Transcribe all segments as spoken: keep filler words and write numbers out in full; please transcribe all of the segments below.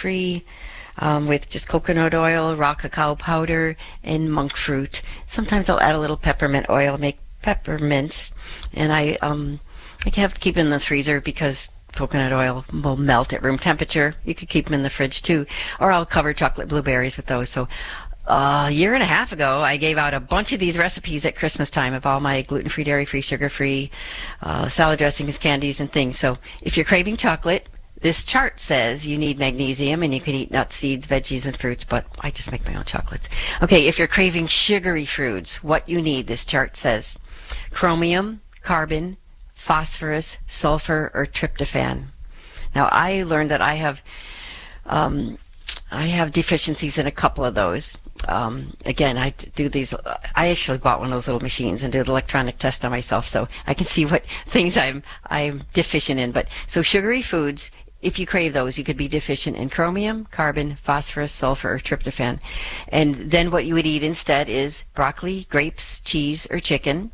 sugar-free, um, with just coconut oil, raw cacao powder, and monk fruit. Sometimes I'll add a little peppermint oil, make peppermints, and I um, I have to keep it in the freezer because coconut oil will melt at room temperature. You could keep them in the fridge too, or I'll cover chocolate blueberries with those. So uh, a year and a half ago, I gave out a bunch of these recipes at Christmas time of all my gluten-free, dairy-free, sugar-free uh, salad dressings, candies, and things. So if you're craving chocolate, this chart says you need magnesium, and you can eat nuts, seeds, veggies, and fruits, but I just make my own chocolates. Okay, if you're craving sugary foods, what you need, this chart says chromium, carbon, phosphorus, sulfur, or tryptophan. Now, I learned that I have um, I have deficiencies in a couple of those. Um, again, I do these. I actually bought one of those little machines and did an electronic test on myself, so I can see what things I'm I'm deficient in. But so sugary foods, if you crave those, you could be deficient in chromium, carbon, phosphorus, sulfur, or tryptophan. And then what you would eat instead is broccoli, grapes, cheese, or chicken,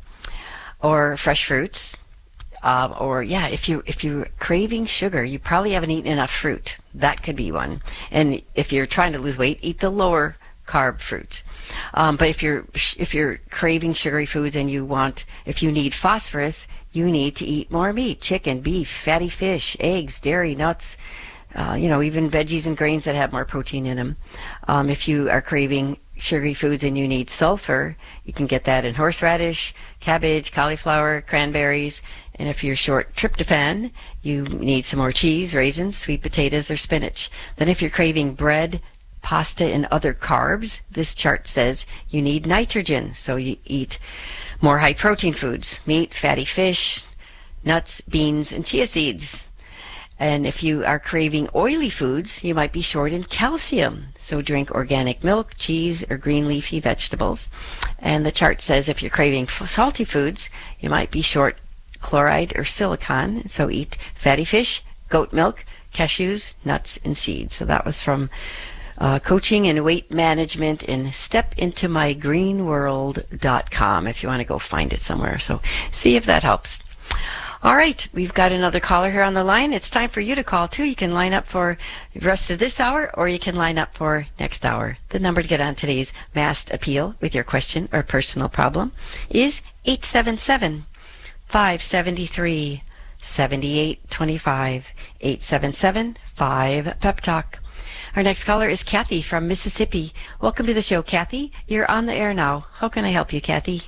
or fresh fruits. Uh, or yeah, if you if you're craving sugar, you probably haven't eaten enough fruit. That could be one. And if you're trying to lose weight, eat the lower carb fruit. Um, but if you're if you're craving sugary foods and you want, if you need phosphorus, you need to eat more meat: chicken, beef, fatty fish, eggs, dairy, nuts. Uh, you know, even veggies and grains that have more protein in them. Um, if you are craving sugary foods and you need sulfur, you can get that in horseradish, cabbage, cauliflower, cranberries. And if you're short tryptophan, you need some more cheese, raisins, sweet potatoes, or spinach. Then if you're craving bread, pasta, and other carbs, this chart says you need nitrogen. So you eat more high protein foods: meat, fatty fish, nuts, beans, and chia seeds. And if you are craving oily foods, you might be short in calcium. So drink organic milk, cheese, or green leafy vegetables. And the chart says if you're craving salty foods, you might be short chloride or silicon. So eat fatty fish, goat milk, cashews, nuts, and seeds. So that was from uh, Coaching and Weight Management in step into my green world dot com if you want to go find it somewhere. So see if that helps. All right, we've got another caller here on the line. It's time for you to call, too. You can line up for the rest of this hour, or you can line up for next hour. The number to get on today's Masked Appeal with your question or personal problem is eight seven seven, five seven three, seven eight two five, eight seven seven, five pep talk. Our next caller is Kathy from Mississippi. Welcome to the show, Kathy. You're on the air now. How can I help you, Kathy?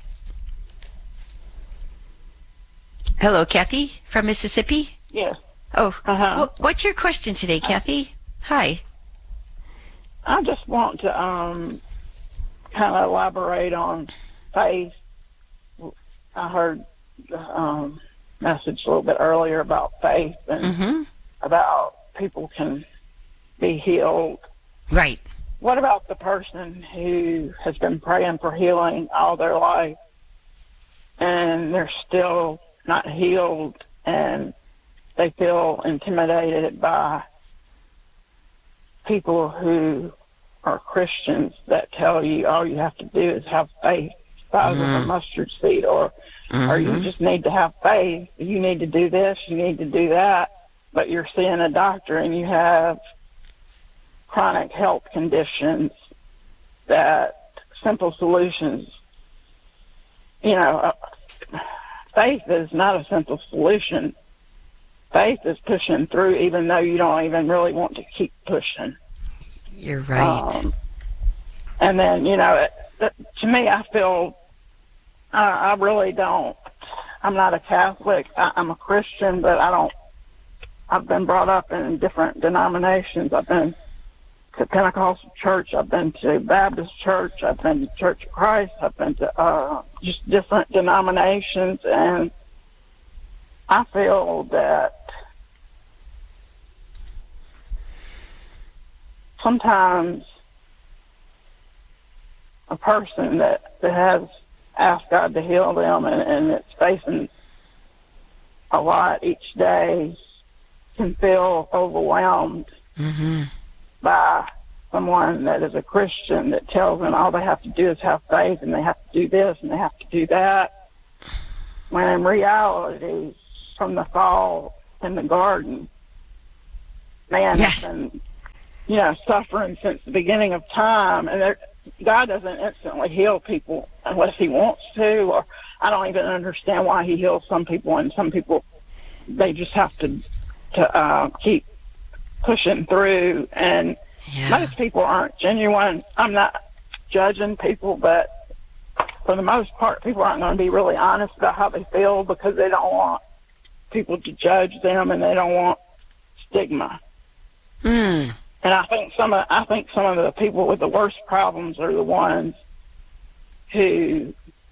Hello, Kathy from Mississippi? Yes. Oh, uh-huh. Well, what's your question today, Kathy? Hi. I just want to um, kind of elaborate on faith. I heard the um, message a little bit earlier about faith and mm-hmm. about people can be healed. Right. What about the person who has been praying for healing all their life and they're still not healed, and they feel intimidated by people who are Christians that tell you all you have to do is have faith the size mm-hmm. of a mustard seed, or mm-hmm. or you just need to have faith. You need to do this, you need to do that, but you're seeing a doctor and you have chronic health conditions that simple solutions, you know, uh, faith is not a simple solution. Faith is pushing through even though you don't even really want to keep pushing. You're right. Um, and then, you know, it, it, to me, I feel, uh, I really don't, I'm not a Catholic. I, I'm a Christian, but I don't, I've been brought up in different denominations. I've been to Pentecostal church, I've been to Baptist church, I've been to Church of Christ, I've been to uh, just different denominations, and I feel that sometimes a person that, that has asked God to heal them and, and it's facing a lot each day can feel overwhelmed mm-hmm. by someone that is a Christian that tells them all they have to do is have faith and they have to do this and they have to do that. When in reality, from the fall in the garden, man yes. has been you know, suffering since the beginning of time, and God doesn't instantly heal people unless He wants to, or I don't even understand why He heals some people, and some people, they just have to to uh, keep pushing through, and yeah. Most people aren't genuine. I'm not judging people, but for the most part, people aren't going to be really honest about how they feel because they don't want people to judge them, and they don't want stigma. Mm. And I think some of I think some of the people with the worst problems are the ones who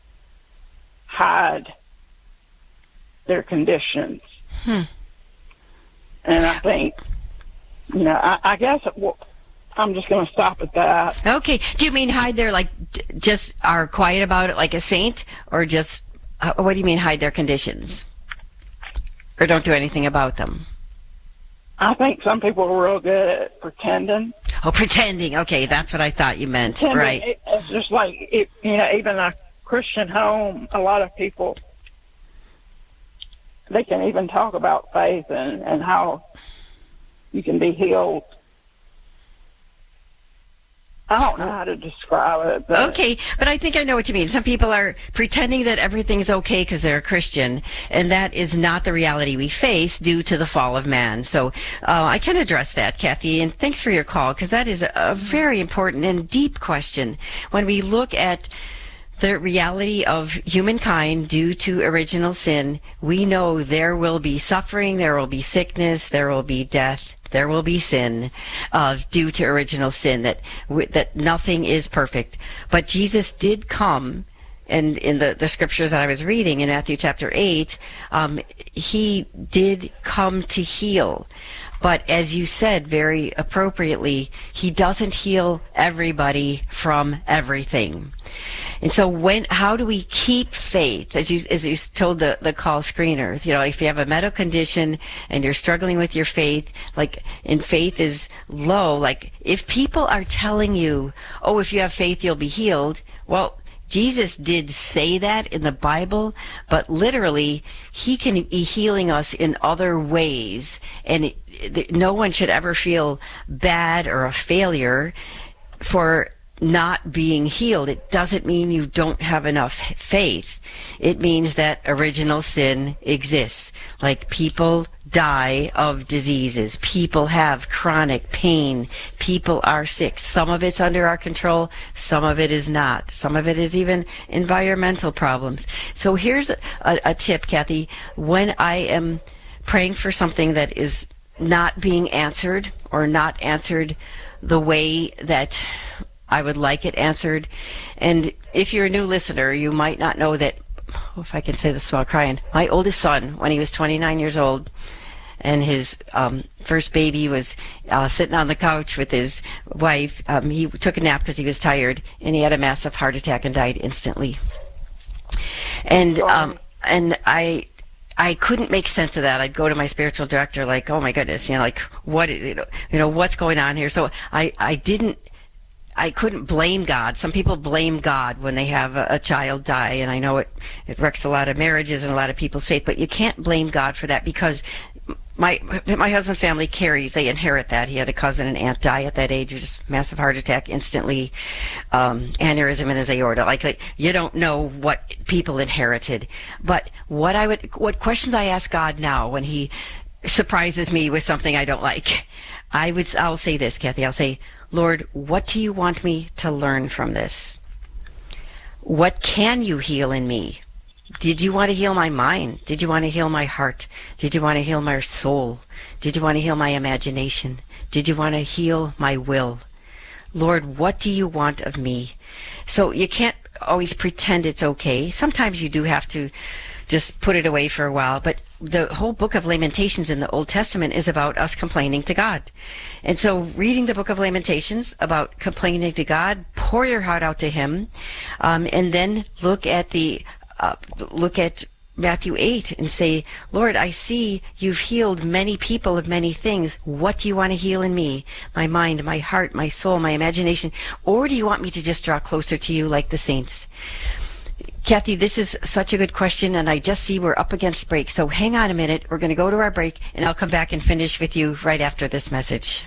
hide their conditions. Hmm. And I think, you know, I, I guess it, well, I'm just going to stop at that. Okay. Do you mean hide their, like, just are quiet about it like a saint, or just, what do you mean hide their conditions? Or don't do anything about them? I think some people are real good at pretending. Oh, pretending. Okay, that's what I thought you meant. Pretending, right. It, it's just like, it, you know, even a Christian home, a lot of people, they can even talk about faith and, and how you can be healed. I don't know how to describe it. But okay, but I think I know what you mean. Some people are pretending that everything's okay because they're a Christian, and that is not the reality we face due to the fall of man. So uh, I can address that, Kathy, and thanks for your call, because that is a very important and deep question. When we look at the reality of humankind due to original sin, we know there will be suffering, there will be sickness, there will be death. There will be sin uh, due to original sin, that w- that nothing is perfect. But Jesus did come, and in the, the scriptures that I was reading in Matthew chapter eight, um, He did come to heal. But as you said very appropriately, He doesn't heal everybody from everything. And so when, how do we keep faith? As you, as you told the, the call screener, you know, if you have a medical condition and you're struggling with your faith, like, and faith is low, like, if people are telling you, oh, if you have faith, you'll be healed, well, Jesus did say that in the Bible, but literally, He can be healing us in other ways, and it, it, no one should ever feel bad or a failure for not being healed. It doesn't mean you don't have enough faith. It means that original sin exists. Like, people die of diseases. People have chronic pain. People are sick. Some of it's under our control. Some of it is not. Some of it is even environmental problems. So here's a, a tip, Kathy. When I am praying for something that is not being answered, or not answered the way that I would like it answered. And if you're a new listener, you might not know that, if I can say this while crying, my oldest son, when he was twenty-nine years old, and his um, first baby was uh, sitting on the couch with his wife, um, he took a nap because he was tired, and he had a massive heart attack and died instantly. And um, and I I couldn't make sense of that. I'd go to my spiritual director like, oh my goodness, you know, like, what, you know, you know what's going on here? So I, I didn't, I couldn't blame God. Some people blame God when they have a, a child die, and I know it, it wrecks a lot of marriages and a lot of people's faith, but you can't blame God for that, because my my husband's family carries, they inherit that. He had a cousin and aunt die at that age, just massive heart attack instantly, um, aneurysm in his aorta. Like, like, you don't know what people inherited. But what I would, what questions I ask God now when He surprises me with something I don't like, I would, I'll say this, Kathy, I'll say, Lord, what do you want me to learn from this? What can you heal in me? Did you want to heal my mind? Did you want to heal my heart? Did you want to heal my soul? Did you want to heal my imagination? Did you want to heal my will? Lord, what do you want of me? So you can't always pretend it's okay. Sometimes you do have to just put it away for a while, but the whole book of Lamentations in the Old Testament is about us complaining to God. And so reading the book of Lamentations about complaining to God, pour your heart out to Him, um, and then look at the uh, look at Matthew eight and say, Lord, I see you've healed many people of many things. What do you want to heal in me? My mind, my heart, my soul, my imagination? Or do you want me to just draw closer to you like the saints? Kathy, this is such a good question, and I just see we're up against break. So hang on a minute. We're going to go to our break, and I'll come back and finish with you right after this message.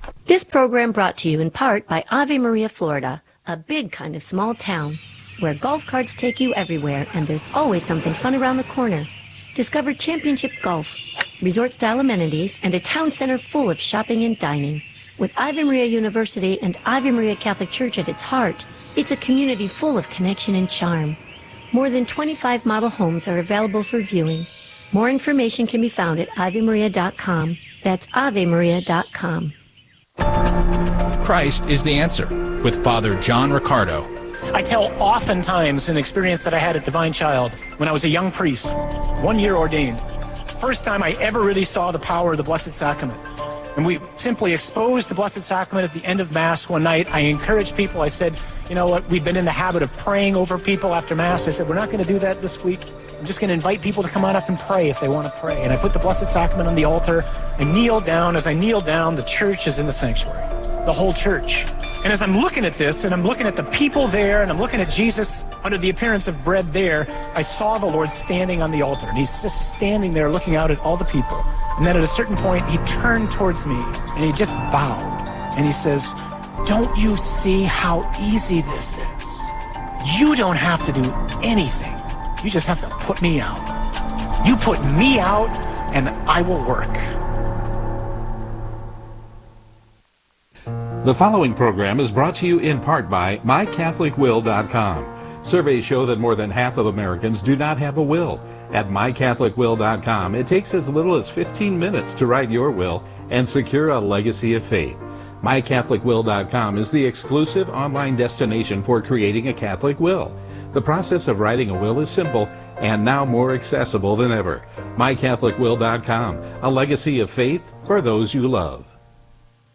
This program brought to you in part by Ave Maria, Florida, a big kind of small town where golf carts take you everywhere and there's always something fun around the corner. Discover championship golf, resort-style amenities, and a town center full of shopping and dining. With Ave Maria University and Ave Maria Catholic Church at its heart, it's a community full of connection and charm. More than twenty-five model homes are available for viewing. More information can be found at ave maria dot com. That's ave maria dot com. Christ is the answer with Father John Riccardo. I tell oftentimes an experience that I had at Divine Child when I was a young priest, one year ordained. First time I ever really saw the power of the Blessed Sacrament. And we simply exposed the Blessed Sacrament at the end of Mass one night. I encouraged people. I said, you know what, we've been in the habit of praying over people after Mass. I said, we're not going to do that this week. I'm just going to invite people to come on up and pray if they want to pray. And I put the Blessed Sacrament on the altar. I kneel down. As I kneel down, the church is in the sanctuary, the whole church. And as I'm looking at this, and I'm looking at the people there, and I'm looking at Jesus under the appearance of bread there, I saw the Lord standing on the altar. And he's just standing there looking out at all the people. And then at a certain point, he turned towards me, and he just bowed. And he says, don't you see how easy this is? You don't have to do anything. You just have to put me out. You put me out, and I will work. The following program is brought to you in part by my catholic will dot com. Surveys show that more than half of Americans do not have a will. At my catholic will dot com, it takes as little as fifteen minutes to write your will and secure a legacy of faith. my catholic will dot com is the exclusive online destination for creating a Catholic will. The process of writing a will is simple and now more accessible than ever. my catholic will dot com, a legacy of faith for those you love.